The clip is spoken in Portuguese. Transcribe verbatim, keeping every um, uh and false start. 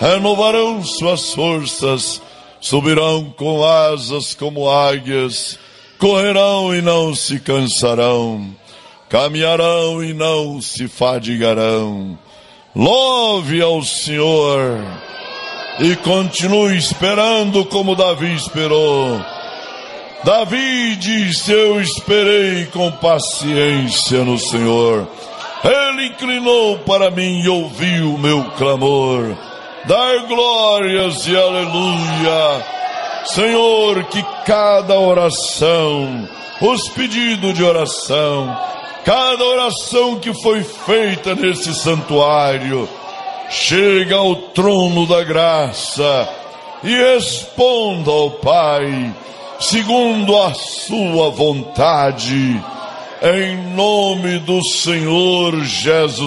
Renovarão suas forças, subirão com asas como águias, correrão e não se cansarão, caminharão e não se fadigarão. Louve ao Senhor e continue esperando como Davi esperou. Davi disse: eu esperei com paciência no Senhor. Ele inclinou para mim e ouviu o meu clamor. Dar glórias e aleluia. Senhor, que cada oração, os pedidos de oração, cada oração que foi feita nesse santuário, chega ao trono da graça e responda ao Pai, segundo a sua vontade, em nome do Senhor Jesus.